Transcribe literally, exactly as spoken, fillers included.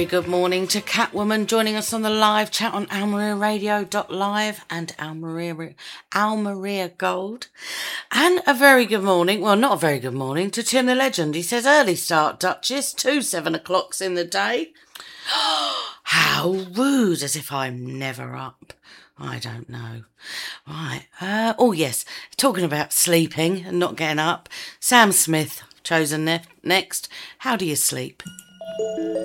Good morning to Catwoman joining us on the live chat on almaria radio dot live and Almaria, Almaria Gold. And a very good morning, well not a very good morning, to Tim the Legend. He says early start, Duchess, two seven o'clocks in the day. How rude, as if I'm never up. I don't know. Right, uh, oh yes, talking about sleeping and not getting up. Sam Smith, chosen ne- next. How do you sleep?